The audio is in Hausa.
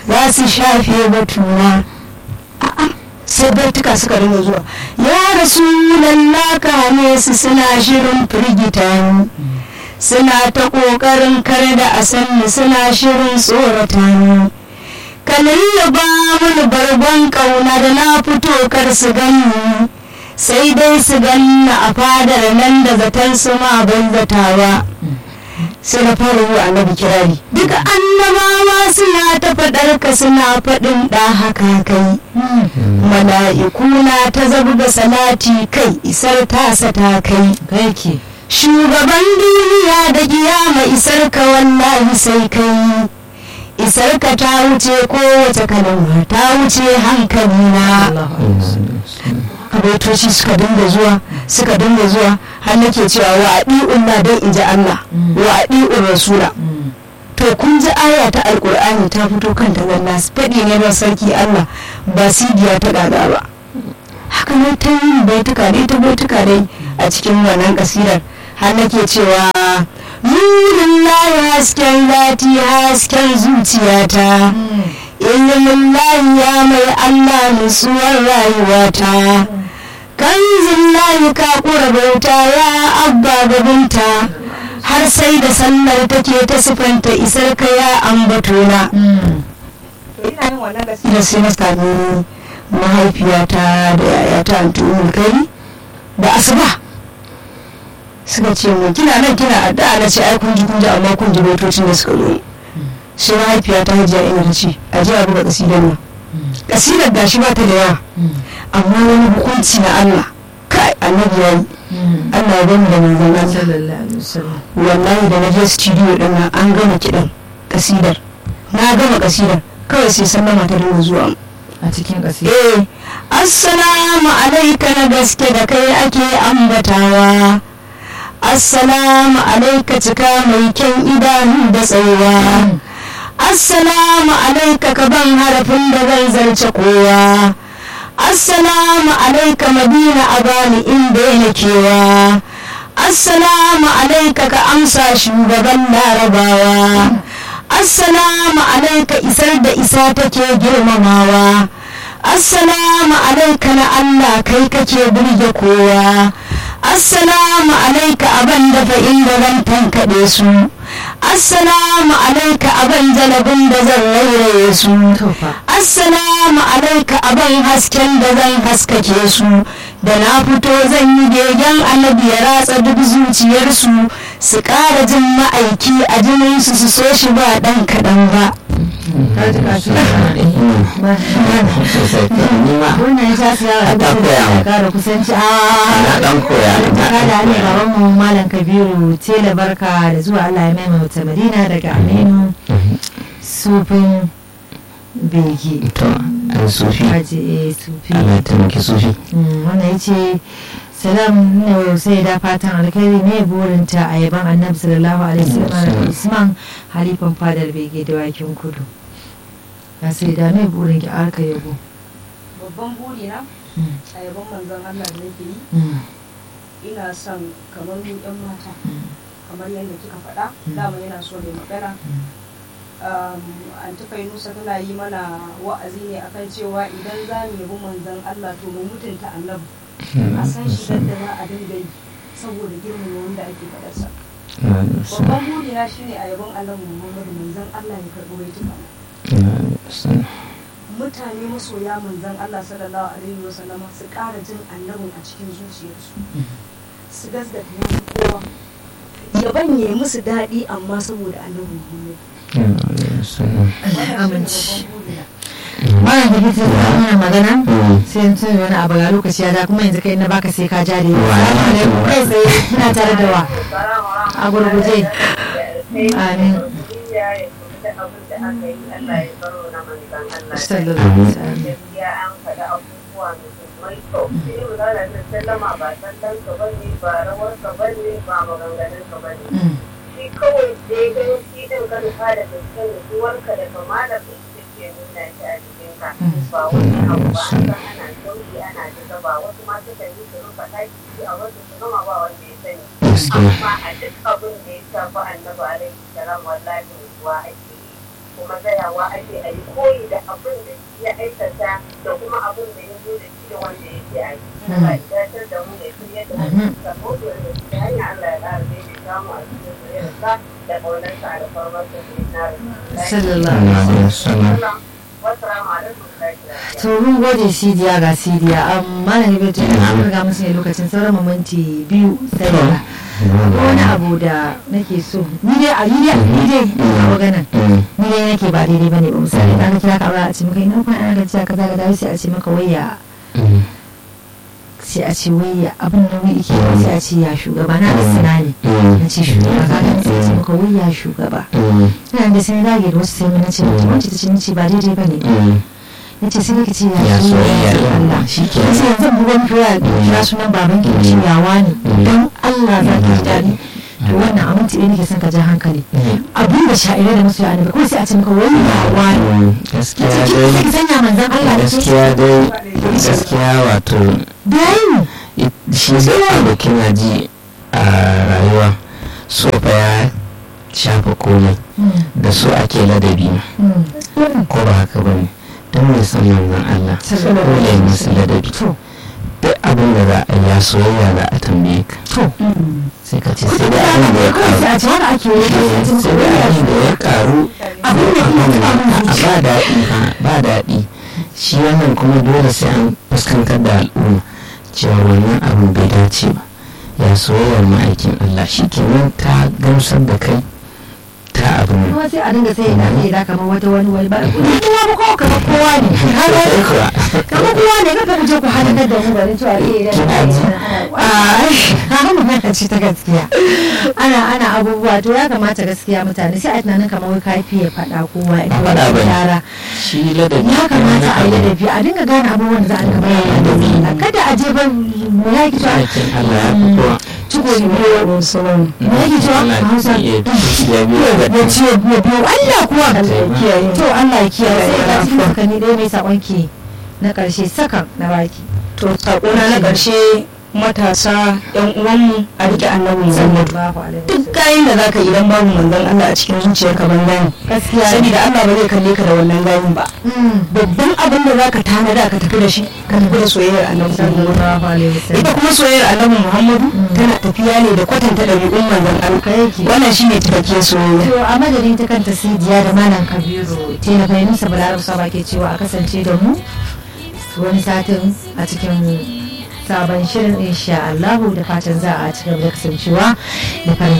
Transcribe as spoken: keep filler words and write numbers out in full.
za su shafe batuna. Sai baituka suka rinka zuwa, ya rasulallah kame su suna shirin firgita ni, suna ta ƙoƙarin kar da a sanni, suna shirin tsorata ni. Ka lullaba mini bargon ƙauna da na fito kar su gani, sai dai su ganna a fadar nan da zaton su ma ban zatawa. Sai na fara yi annabi kirari, duka annabawa suna ta faɗar ka suna faɗin ɗa haka kai, mala'iku na ta zabga salati kai isar tasa ta kai, shugaban duniya da kiyama isar ka wallahi sai kai, isar ka ta wuce kowace kalma ta wuce hankali na. Kabaitoci suka dinga zuwa suka dinga zuwa har nake cewa wa adi'un na dai in ji Allah wa adi'un rasula. To kun ji aya ta alkur'ani ta fito kanta zalla faɗi ne na sarki Allah ba sidiya ta gada ba. Haka ne ta yi baituka dai ta baituka dai a cikin wannan kasidar har nake cewa nurin lahi hasken zati hasken zuciyata, ilimin lahi ya mai Allah nutsuwar rayuwata, kanzin lahi ka kura bauta ya abba gabinta, har sai da sallar take ta sifanta isar ka ya ambatona. Ina yin wannan gaskiya sai na sami mahaifiyata da yayata Antumul Kai da asuba suka ce mu kina nan kina addu'a na ce ai kun ji kun ji amma kun ji baitocin da suka zo. Sai mahaifiyata Hajiya ina ta ce a ji a buga kasidar nan. Kasidar gashi ba ta da yawa amma wani hukunci na Allah kai annabi yayi. Allah ya gani da manzon Allah. Wallahi da na je studio din nan an gama kidan kasidar. Na gama kasidar kawai sai sallama ta dinga zuwa a cikin kasidar. Eh assalamu alayka na gaske da kai ake ambatawa. Assalamu alayka cika mai kyan idanu da tsayuwa. Assalamu alayka ka ban harafin da zan zarce kowa. Assalamu alayka madina a bani inda yana kewa. Assalamu alayka ka amsa shugaban larabawa. Assalamu alayka isar da isa take girmamawa. Assalamu alayka na Allah kai kake burge kowa. Assalamu alayka aban dafa inda zan tankaɗe su. Assalamu alayka aban jalabin da zan rairaye su. Assalamu alayka aban hasken da zan haskake su. Da na fito zan yi begen annabi ya ratsa duk zuciyarsu, su ƙara jin ma'aiki a jininsu su so shi ba ɗan kaɗan ba. Wannan ya tafi yawa da ya kara kusanci a dan koya kada ne baban mu Malam Kabiru tela barka da zuwa Allah ya maimaita Madina daga Aminu Sufin Bege to an sufi aje sufi ana taimaki sufi. Wannan yace salam ne sai da fatan alkhairi ne burinta a yaban Annabi sallallahu alaihi wasallam Usman halifan fadar Bege da wakin kudu. Na sai da mai burin ki arka yabo. Babban buri na a yabon manzon Allah da nake yi, ina son kamar mu yan mata kamar yadda kika faɗa dama yana so da magana. An tafa Nusa tana yi mana wa'azi ne akan cewa idan za mu yabi manzon Allah to mu mutunta annabi, a san shi da za a dinga yi saboda girmama wanda ake faɗarsa. Babban buri na shine a yabon annabi Muhammadu manzon Allah ya karɓo ya tuka mutane masoya manzon Allah sallallahu alaihi wasallama su ƙara jin annabin a cikin zuciyarsu, su gasgata ya kowa yaban ya musu daɗi amma saboda annabin Muhammad. Aminci. Malam da kike wannan magana sai in tuni wani abu ga lokaci ya da kuma yanzu kai na baka sai ka ja da yawa. Kai sai ina tare da wa a gurguje. Amin. abin da aka yi Allah ya baro na manzan Allah sallallahu alaihi wasallam ya an faɗa abubuwa mai kyau sai mu zana da sallama ba sallan ka bane ba rawar ka bane ba maganganun ka bane shi kawai sai ga shi din ka rufa da dukkan duwarka da kamala da take nuna shi a cikin ka ba wani abu ba an san ana sauki ana jiga ba wasu ma suka yi su rufa taki a wasu su gama ba wanda ya sani amma a duk abin da ya shafi annabi alaihi salam wallahi kuwa ake kuma tsayawa ake a yi koyi da abin da ya aikata da kuma abin da ya zo da shi da wanda yake a yi. Allah ya dace da mu da shi yadda mu saboda da shi hanya Allah ya ƙara daidai samu a cikin soyayyarsa da ƙaunarsa a da farmarsa da ina sallallahu alaihi wasallam. to mun gode sidiya ga sidiya amma na ne tun da riga musu ne lokacin sauran minti biyu sai da wani abu da nake so ni dai a ni dai ni dai a maganan ni dai nake ba daidai bane ba misali ka kira ka aure a ce maka ina kwana ana gajiya kaza ga dawo sai a ce maka waya sai a ce waya abin da wai yake sai a ce ya shugaba na da sinani na ce shugaba ka ga sai a ce maka waya shugaba ina da sai dage da wasu sai mun ce wacce ta ce ni ce ba daidai bane ya ce sai ka ce ya soyayya Allah shi ke sai yanzu bugon kira kira sunan baban ki shi yawa ne don Allah za ki ji daɗi to wannan abin tibe nake son ka ja hankali abin da sha'irai da masoya ne kuma sai a ce maka wani yawa ne gaskiya sai dai ki sanya manzon Allah da gaskiya dai gaskiya wato dai shi zai abu kina ji a rayuwa so fa ya shafa komai da so ake ladabi ko ba haka bane don mai san manzon Allah ko ya yi masa ladabi duk abin da za a yi ya soyayya za a tambaye ka sai ka ce sai da abin da ya karu sai a ce haka ake yi sai da abin da ya karu abin da a ba daɗi ba daɗi shi wannan kuma dole sai an fuskantar da al'umma cewa wannan abin bai dace ba ya soyayyar ma'aikin Allah shi kenan ta gamsar da kai ta abin kuma sai a dinga sai ina ne da kamar wata wani wani ba kowa ba kowa kamar kowa ne kamar kowa ne kaka mu je ku halakar da mu garin cewa eh da ana magana ce ta gaskiya ana ana abubuwa to ya kamata gaskiya mutane sai a tunanin kamar wai kafi ya faɗa kowa in faɗa ba yara shi ladabi ya kamata a yi ladabi a dinga gane abubuwan da za a dinga bayani kada a je ban mu yaki to ma'aikin Allah ya fi kowa ciko ne mu yaki to a Hausa ya biyo ya ce ya biyo Allah kuwa to Allah ya kiyaye sai ga cikin sakani dai mai sakonki na karshe sakan na baki to sakona na ƙarshe matasa yan uwanmu a rike annabi Muhammadu duk gayin da zaka idan babu manzon Allah a cikin zuciyarka ban gani gaskiya saboda Allah ba zai kalle ka da wannan gayin ba babban abin da zaka tanada ka tafi da shi ka tafi da soyayyar annabi Muhammadu ita kuma soyayyar annabi Muhammadu tana tafiya ne da kwatanta ɗabi'un manzon Allah wannan shine cikakken soyayya to a madadin ta kanta Sidiya da Malam Kabiru tela fahimta Balarabu Saba ke cewa a kasance da mu wani satin a cikin sabon shirin insha Allahu da fatan za a ci gaba da kasancewa da farin